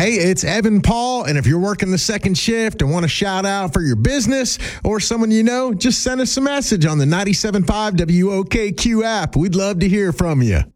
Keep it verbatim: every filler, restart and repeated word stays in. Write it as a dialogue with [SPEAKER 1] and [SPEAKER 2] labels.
[SPEAKER 1] Hey, it's Evan Paul, and if you're working the second shift and want to shout out for your business or someone you know, just send us a message on the ninety-seven point five W O K Q app. We'd love to hear from you.